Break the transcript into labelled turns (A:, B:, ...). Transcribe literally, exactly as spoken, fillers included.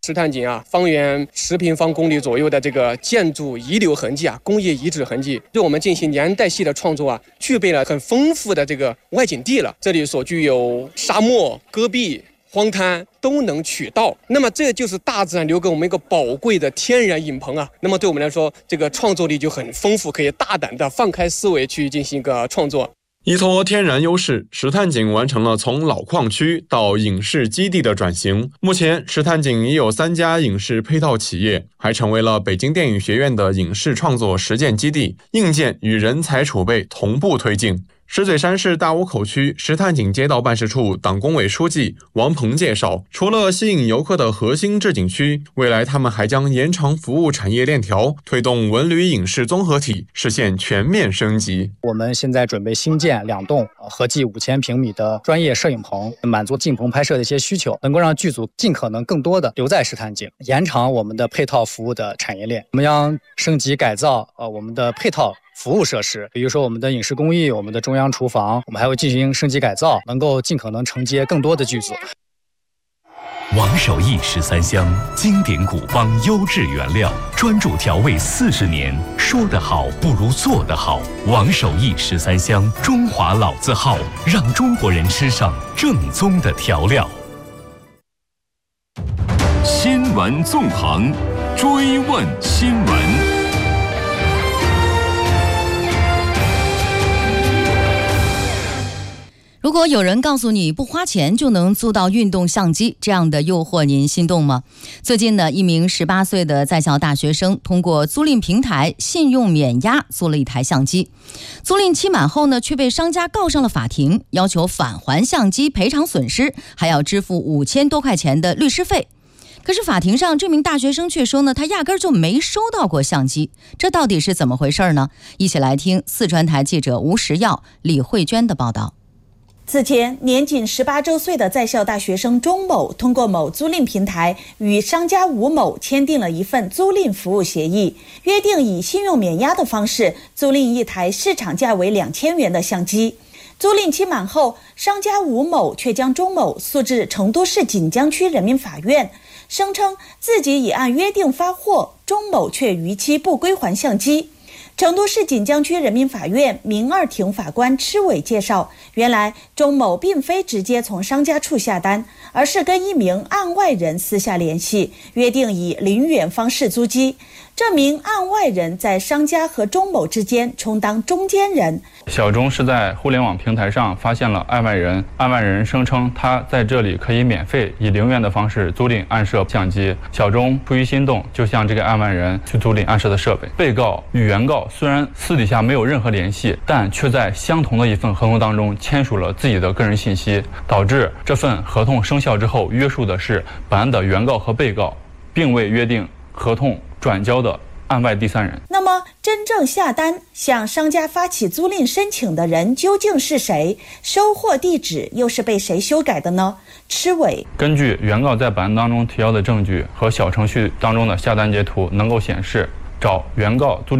A: 石炭井啊，方圆十平方公里左右的这个建筑遗留痕迹啊，工业遗址痕迹，对我们进行年代系的创作啊，具备了很丰富的这个外景地了。这里所具有沙漠、戈壁、荒滩都能取到，那么这就是大自然留给我们一个宝贵的天然影棚啊。那么对我们来说，这个创作力就很丰富，可以大胆的放开思维去进行一个创作。
B: 依托天然优势，石炭井完成了从老矿区到影视基地的转型。目前，石炭井已有三家影视配套企业，还成为了北京电影学院的影视创作实践基地，硬件与人才储备同步推进。石嘴山市大坞口区石炭井街道办事处党工委书记王鹏介绍，除了吸引游客的核心置景区，未来他们还将延长服务产业链条，推动文旅影视综合体实现全面升级。
C: 我们现在准备新建两栋合计五千平米的专业摄影棚，满足进棚拍摄的一些需求，能够让剧组尽可能更多的留在石炭井，延长我们的配套服务的产业链。我们将升级改造呃我们的配套服务设施，比如说我们的影视工艺、我们的中央厨房，我们还会进行升级改造，能够尽可能承接更多的剧组。
D: 王守义十三香，经典古方优质原料，专注调味四十年，说得好不如做得好。王守义十三香，中华老字号，让中国人吃上正宗的调料。新闻纵横，追问新闻。
E: 如果有人告诉你不花钱就能租到运动相机，这样的诱惑您心动吗？最近呢，一名十八岁的在校大学生通过租赁平台信用免押租了一台相机，租赁期满后呢，却被商家告上了法庭，要求返还相机赔偿损失，还要支付五千多块钱的律师费。可是法庭上这名大学生却说呢，他压根儿就没收到过相机，这到底是怎么回事呢？一起来听四川台记者吴石耀、李慧娟的报道。
F: 此前，年仅十八周岁的在校大学生钟某通过某租赁平台与商家吴某签订了一份租赁服务协议，约定以信用免押的方式租赁一台市场价为两千元的相机。租赁期满后，商家吴某却将钟某诉至成都市锦江区人民法院，声称自己已按约定发货，钟某却逾期不归还相机。成都市锦江区人民法院民二庭法官吃伟介绍，原来钟某并非直接从商家处下单，而是跟一名案外人私下联系，约定以零元方式租机。这名案外人在商家和钟某之间充当中间人。
G: 小钟是在互联网平台上发现了案外人，案外人声称他在这里可以免费以零元的方式租赁案设相机。小钟出于心动，就向这个案外人去租赁案设的设备。被告与原告虽然私底下没有任何联系，但却在相同的一份合同当中签署了自己的个人信息，导致这份合同生效之后约束的是本案的原告和被告，并未约定合同转交的案外第三人。
F: 那么真正下单向商家发起租赁申请的人究竟是谁？收货地址又是被谁修改的呢？吃伟
G: 根据原告在本案当中提交的证据和小程序当中的下单截图，能够显示找原告租